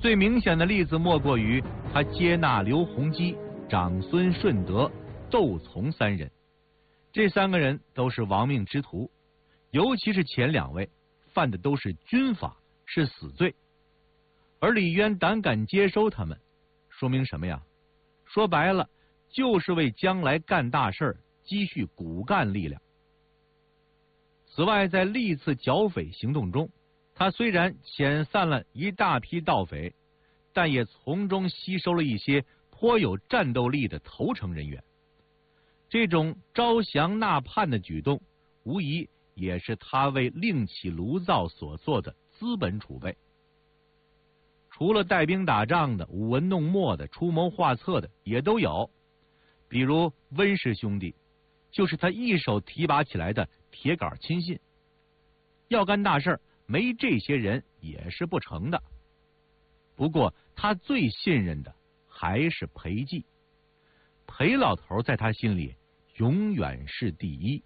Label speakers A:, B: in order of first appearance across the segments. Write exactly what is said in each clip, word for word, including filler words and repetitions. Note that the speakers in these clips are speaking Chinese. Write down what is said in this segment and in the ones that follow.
A: 最明显的例子莫过于他接纳刘洪基、长孙顺德、窦从三人。这三个人都是亡命之徒，尤其是前两位犯的都是军法，是死罪。而李渊胆敢接收他们，说明什么呀？说白了，就是为将来干大事积蓄骨干力量。此外，在历次剿匪行动中，他虽然遣散了一大批盗匪，但也从中吸收了一些颇有战斗力的投诚人员。这种招降纳叛的举动，无疑也是他为另起炉灶所做的资本储备。除了带兵打仗的、舞文弄墨的、出谋划策的，也都有。比如温氏兄弟，就是他一手提拔起来的铁杆亲信。要干大事，没这些人也是不成的。不过他最信任的还是裴寂，裴老头在他心里永远是第一。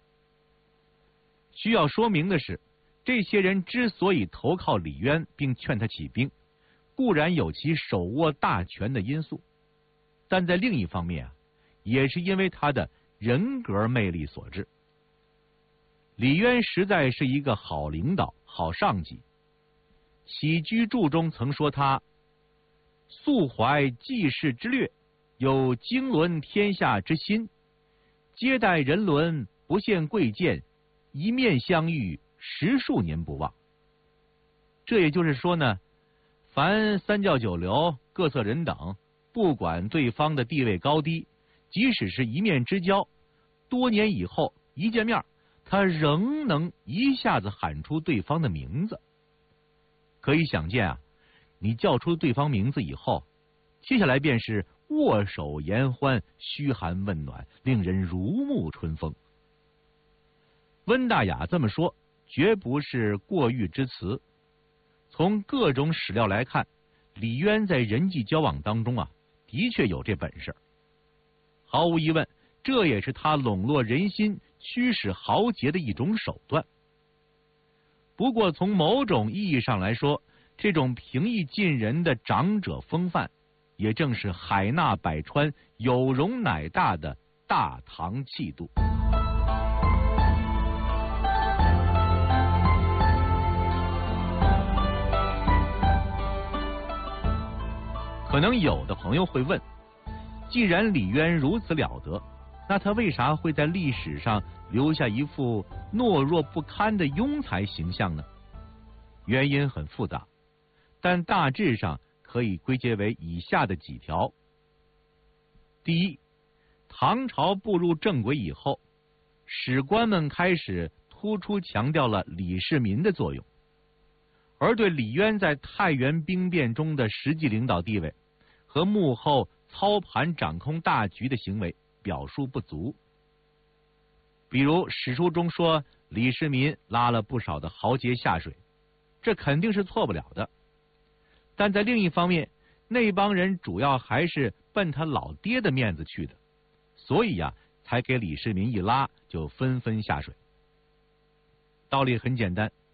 A: 需要说明的是，这些人之所以投靠李渊并劝他起兵，固然有其手握大权的因素，但在另一方面啊，也是因为他的人格魅力所致。李渊实在是一个好领导、好上级。起居注中曾说他素怀济世之略，有经纶天下之心，接待人伦，不羡贵贱，一面相遇，十数年不忘。这也就是说呢，凡三教九流、各色人等，不管对方的地位高低，即使是一面之交，多年以后一见面，他仍能一下子喊出对方的名字。可以想见啊，你叫出对方名字以后，接下来便是握手言欢、嘘寒问暖，令人如沐春风。温大雅这么说，绝不是过誉之词。从各种史料来看，李渊在人际交往当中啊，的确有这本事。毫无疑问，这也是他笼络人心、驱使豪杰的一种手段。不过从某种意义上来说，这种平易近人的长者风范，也正是海纳百川、有容乃大的大唐气度。可能有的朋友会问，既然李渊如此了得，那他为啥会在历史上留下一副懦弱不堪的庸才形象呢？原因很复杂，但大致上可以归结为以下的几条。第一，唐朝步入正轨以后，史官们开始突出强调了李世民的作用，而对李渊在太原兵变中的实际领导地位和幕后操盘掌控大局的行为表述不足。比如史书中说李世民拉了不少的豪杰下水，这肯定是错不了的。但在另一方面，那帮人主要还是奔他老爹的面子去的，所以呀、啊，才给李世民一拉就纷纷下水。道理很简单，